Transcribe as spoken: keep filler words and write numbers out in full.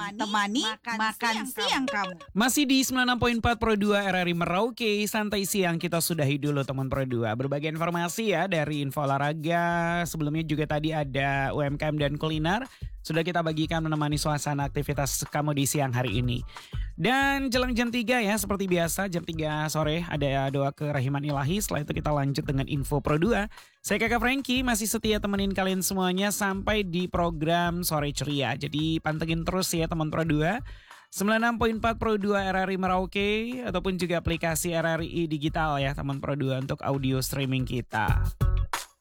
temani, temani makan, makan siang, siang kamu. Masih di sembilan puluh enam koma empat Pro dua R R I Merauke, santai siang kita sudahi dulu teman Pro dua. Berbagai informasi ya dari info olahraga, sebelumnya juga tadi ada U M K M dan kuliner. Sudah kita bagikan menemani suasana aktivitas kamu di siang hari ini. Dan jelang jam tiga ya, seperti biasa jam tiga sore ada doa kerahiman ilahi. Setelah itu kita lanjut dengan info Pro dua. Saya Kakak Frankie masih setia temenin kalian semuanya sampai di program Sore Ceria. Jadi pantengin terus ya teman Pro dua. sembilan puluh enam koma empat Pro dua R R I Merauke ataupun juga aplikasi R R I Digital ya teman Pro dua untuk audio streaming kita.